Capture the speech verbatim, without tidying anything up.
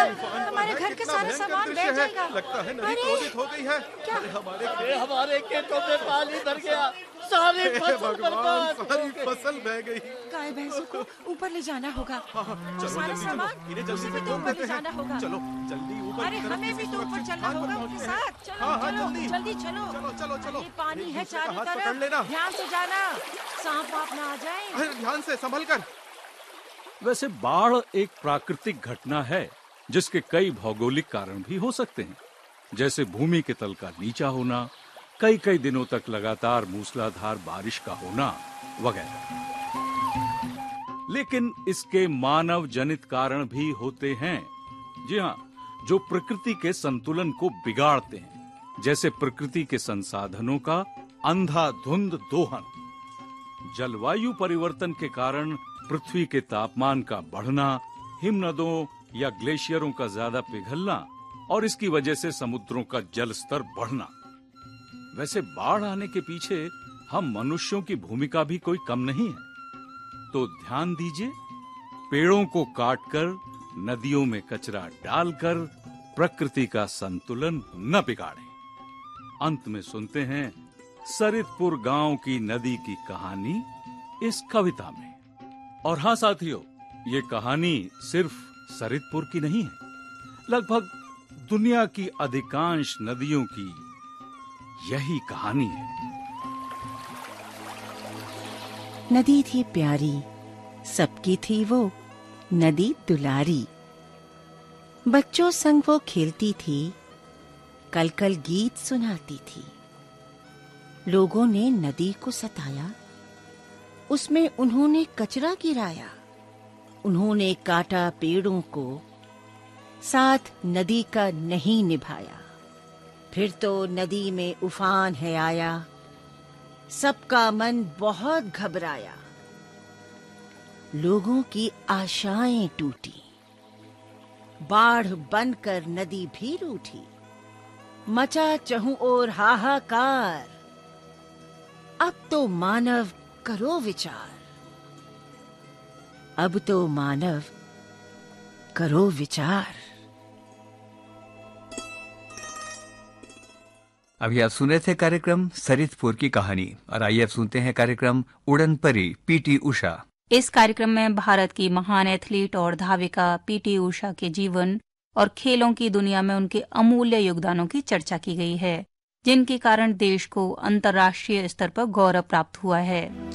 हमारे घर के सारे सामान बह जाएगा। लगता है नदी क्रोधित हो गई है। क्या? अरे हमारे अरे हमारे खेतों में पानी भर गया, सारी हे फसल भगवान, बर्बाद सारी हो गई। फसल बह गई। गाय भैंसों को ऊपर ले जाना होगा। चलो सारा जल्दी सामान चलो, इन्हें जल्दी उसी से में तो खोल ऊपर देते ले हैं। जाना होगा। चलो जल्दी ऊपर अरे की तरफ हमें किसी भी तो ऊपर सुरक्षित चलना स्थान पर होगा उनके पहुंचते हैं। साथ। चलो हाँ, हाँ, चलो जल्दी। जल्दी चलो। चलो चलो चलो। ये पानी एक है दूसरे का चारों हाथ पकड़ लेना। तरफ, ध्यान से जाना, सांप वाप ना आ जाए। अरे ध्यान से संभल कर। वैसे बाढ़ एक प्राकृतिक घटना है जिसके कई भौगोलिक कारण भी हो सकते हैं, जैसे भूमि के तल का नीचा होना, कई कई दिनों तक लगातार मूसलाधार बारिश का होना वगैरह। लेकिन इसके मानव जनित कारण भी होते हैं। जी हाँ, जो प्रकृति के संतुलन को बिगाड़ते हैं, जैसे प्रकृति के संसाधनों का अंधाधुंध दोहन। जलवायु परिवर्तन के कारण पृथ्वी के तापमान का बढ़ना, हिमनदों या ग्लेशियरों का ज्यादा पिघलना और इसकी वजह से समुद्रों का जल स्तर बढ़ना। वैसे बाढ़ आने के पीछे हम मनुष्यों की भूमिका भी कोई कम नहीं है। तो ध्यान दीजिए, पेड़ों को काटकर, नदियों में कचरा डालकर प्रकृति का संतुलन न बिगाड़ें। अंत में सुनते हैं सरितपुर गांव की नदी की कहानी इस कविता में। और हाँ साथियों, ये कहानी सिर्फ सरितपुर की नहीं है, लगभग दुनिया की अधिकांश नदियों की यही कहानी है। नदी थी प्यारी, सबकी थी वो नदी दुलारी। बच्चों संग वो खेलती थी, कल कल गीत सुनाती थी। लोगों ने नदी को सताया, उसमें उन्होंने कचरा गिराया। उन्होंने काटा पेड़ों को, साथ नदी का नहीं निभाया। फिर तो नदी में उफान है आया, सबका मन बहुत घबराया। लोगों की आशाएं टूटी, बाढ़ बनकर नदी भी रूठी। मचा चहुं ओर हाहाकार, अब तो मानव करो विचार। अब तो मानव करो विचार। अभी आप सुन रहे थे कार्यक्रम सरितपुर की कहानी, और आइए अब सुनते हैं कार्यक्रम उड़न परी पीटी उषा। इस कार्यक्रम में भारत की महान एथलीट और धाविका पीटी उषा के जीवन और खेलों की दुनिया में उनके अमूल्य योगदानों की चर्चा की गई है, जिनके कारण देश को अंतर्राष्ट्रीय स्तर पर गौरव प्राप्त हुआ है।